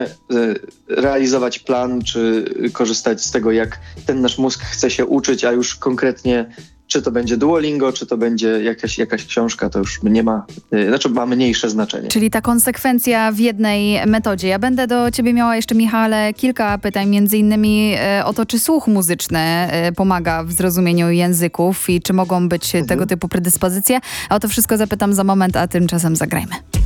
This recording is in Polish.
realizować plan, czy korzystać z tego, jak ten nasz mózg chce się uczyć, a już konkretnie czy to będzie Duolingo, czy to będzie jakaś książka, to już nie ma, ma mniejsze znaczenie. Czyli ta konsekwencja w jednej metodzie. Ja będę do ciebie miała jeszcze, Michale, kilka pytań, między innymi o to, czy słuch muzyczny pomaga w zrozumieniu języków i czy mogą być tego typu predyspozycje. A o to wszystko zapytam za moment, a tymczasem zagrajmy.